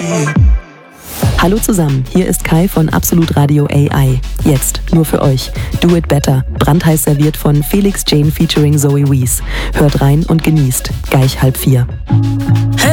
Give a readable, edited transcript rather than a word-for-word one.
Hallo zusammen, hier ist Kai von Absolut Radio AI. Jetzt, nur für euch, Do It Better, brandheiß serviert von Felix Jane featuring Zoe Wees. Hört rein und genießt, gleich 3:30.